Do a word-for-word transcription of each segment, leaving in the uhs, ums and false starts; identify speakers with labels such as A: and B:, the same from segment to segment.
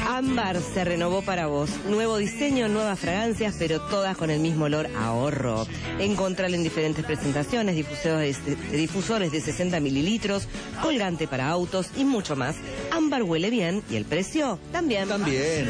A: Ámbar se renovó para vos. Nuevo diseño, nuevas fragancias, pero todas con el mismo olor a ahorro. Encontralo en diferentes presentaciones, difusores de, difusores de sesenta mililitros, colgante para autos y mucho más. Ámbar huele bien y el precio también.
B: También.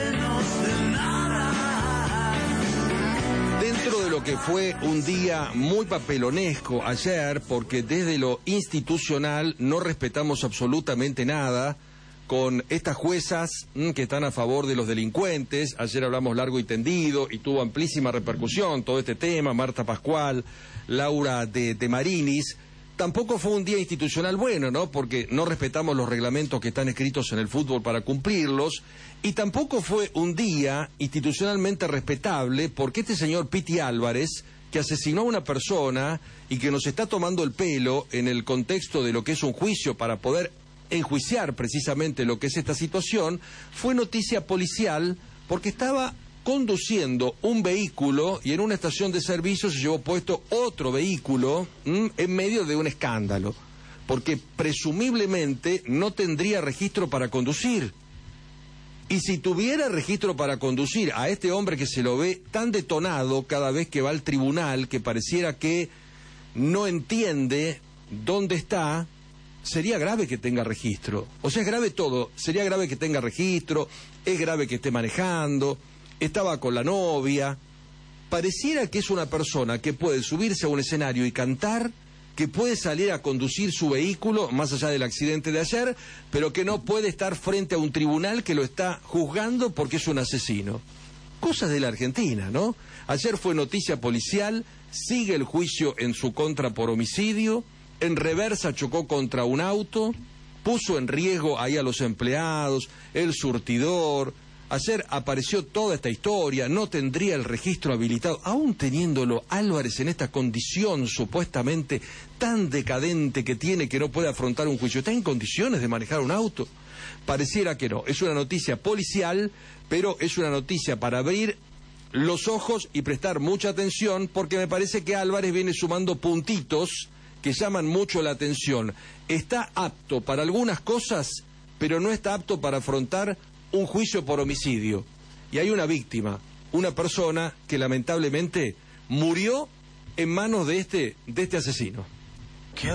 B: Dentro de lo que fue un día muy papelonesco ayer, porque desde lo institucional no respetamos absolutamente nada, con estas juezas mmm, que están a favor de los delincuentes. Ayer hablamos largo y tendido y tuvo amplísima repercusión todo este tema, Marta Pascual, Laura de, de Marinis. Tampoco fue un día institucional bueno, ¿no? Porque no respetamos los reglamentos que están escritos en el fútbol para cumplirlos, y tampoco fue un día institucionalmente respetable porque este señor Piti Álvarez, que asesinó a una persona y que nos está tomando el pelo en el contexto de lo que es un juicio para poder enjuiciar precisamente lo que es esta situación, fue noticia policial porque estaba conduciendo un vehículo y en una estación de servicio se llevó puesto otro vehículo mmm, en medio de un escándalo, porque presumiblemente no tendría registro para conducir. Y si tuviera registro para conducir a este hombre que se lo ve tan detonado cada vez que va al tribunal, que pareciera que no entiende dónde está, sería grave que tenga registro. O sea, es grave todo. Sería grave que tenga registro, es grave que esté manejando, estaba con la novia. Pareciera que es una persona que puede subirse a un escenario y cantar, que puede salir a conducir su vehículo, más allá del accidente de ayer, pero que no puede estar frente a un tribunal que lo está juzgando porque es un asesino. Cosas de la Argentina, ¿no? Ayer fue noticia policial, sigue el juicio en su contra por homicidio. En reversa chocó contra un auto, puso en riesgo ahí a los empleados, el surtidor. Ayer apareció toda esta historia, no tendría el registro habilitado, aún teniéndolo Álvarez en esta condición supuestamente tan decadente que tiene, que no puede afrontar un juicio. ¿Está en condiciones de manejar un auto? Pareciera que no. Es una noticia policial, pero es una noticia para abrir los ojos y prestar mucha atención, porque me parece que Álvarez viene sumando puntitos que llaman mucho la atención. Está apto para algunas cosas, pero no está apto para afrontar un juicio por homicidio. Y hay una víctima, una persona que lamentablemente murió en manos de este, de este asesino.